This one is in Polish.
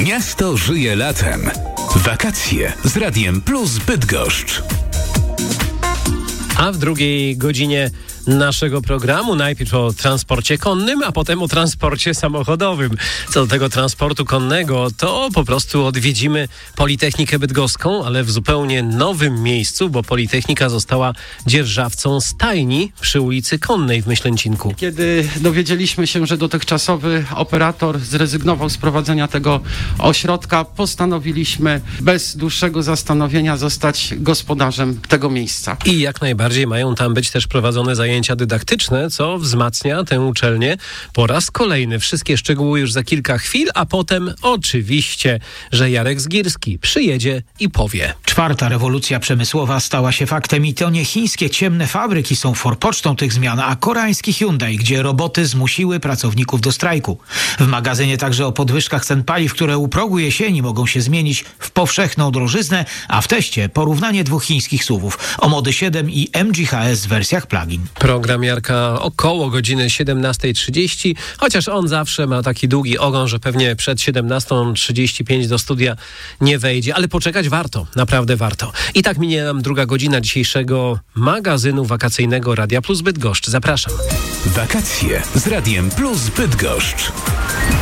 Miasto żyje latem. Wakacje z Radiem Plus Bydgoszcz. A w drugiej godzinie naszego programu najpierw o transporcie konnym, a potem o transporcie samochodowym. Co do tego transportu konnego, to po prostu odwiedzimy Politechnikę Bydgoską, ale w zupełnie nowym miejscu, bo Politechnika została dzierżawcą stajni przy ulicy Konnej w Myślęcinku. Kiedy dowiedzieliśmy się, że dotychczasowy operator zrezygnował z prowadzenia tego ośrodka, postanowiliśmy bez dłuższego zastanowienia zostać gospodarzem tego miejsca. I jak najbardziej mają tam być też prowadzone zajęcia dydaktyczne, co wzmacnia tę uczelnię po raz kolejny. Wszystkie szczegóły już za kilka chwil, a potem oczywiście, że Jarek Zgierski przyjedzie i powie. Czwarta rewolucja przemysłowa stała się faktem i to nie chińskie ciemne fabryki są forpocztą tych zmian, a koreański Hyundai, gdzie roboty zmusiły pracowników do strajku. W magazynie także o podwyżkach cen paliw, które u progu jesieni mogą się zmienić w powszechną drożyznę, a w teście porównanie dwóch chińskich SUV-ów, Omody 7 i MG-HS w wersjach plug-in. Program Jarka około godziny 17:30, chociaż on zawsze ma taki długi ogon, że pewnie przed 17:35 do studia nie wejdzie, ale poczekać warto, naprawdę warto. I tak minie nam druga godzina dzisiejszego magazynu wakacyjnego Radia Plus Bydgoszcz. Zapraszam. Wakacje z Radiem Plus Bydgoszcz.